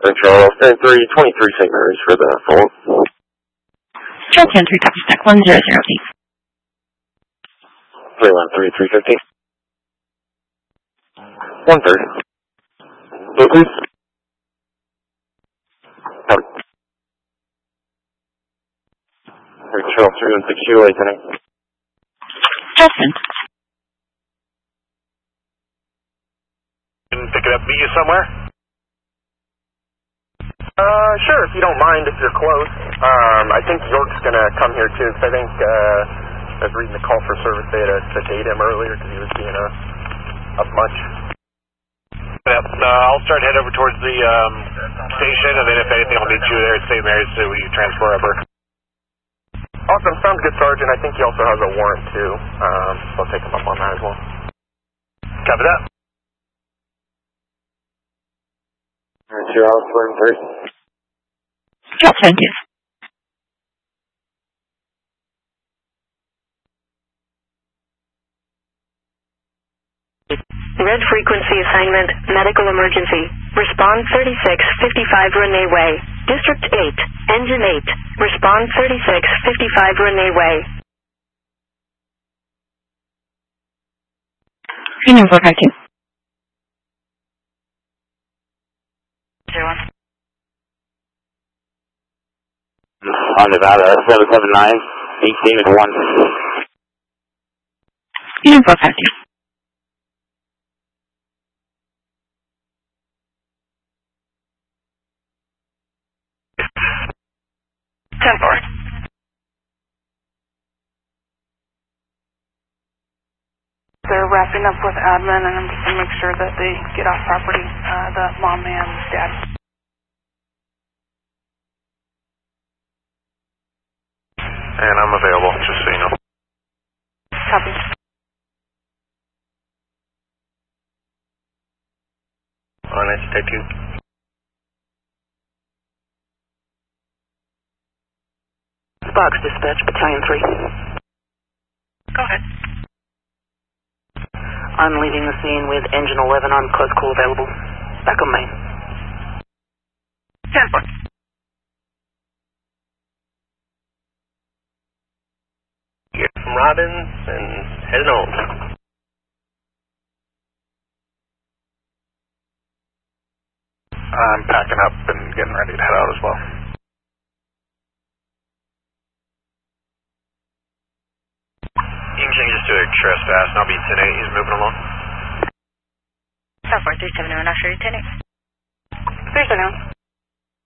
Charles, 23 St. Mary's for the phone. Charles 10-3, copy stack 1008. 313, 350. 1-3. Blue, please. Charles 316, Lieutenant. Justin. Can pick it up, meet you somewhere? Sure, if you don't mind, if you're close. I think York's gonna come here too, because I think, I was reading the call for service, they had to date him earlier because he was being up much. Yep, I'll start head over towards the, station, and then if anything, I'll meet you there at St. Mary's so we can transfer over. Awesome, sounds good, Sergeant. I think he also has a warrant too, so I'll take him up on that as well. Copy that. Charles 1-3. Charles 10-2. Red frequency assignment, medical emergency. Respond 3655 Renee Way. District 8, Engine 8. Respond 3655 Renee Way. Union 452. 01. On Nevada, 779, 18 and 1. Union 452. 10-4. They're wrapping up with admin, and I'm just going to make sure that they get off property, the mom and dad. And I'm available, just so you know. Copy. On it, stay tuned. Box dispatch, battalion 3. Go ahead. I'm leaving the scene with engine 11 on close call available. Back on main. 10-4. Here from Robbins and heading home. I'm packing up and getting ready to head out as well. You can change this to a trespass, and I'll be 10-8. He's moving along. South 437, I'm not sure, 10-8. 379.